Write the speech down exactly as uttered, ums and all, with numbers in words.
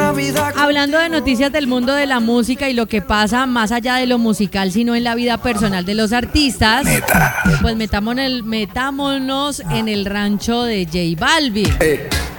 Hablando de noticias del mundo de la música y lo que pasa más allá de lo musical, sino en la vida personal de los artistas, pues metámonos en el, metámonos en el rancho de J Balvin.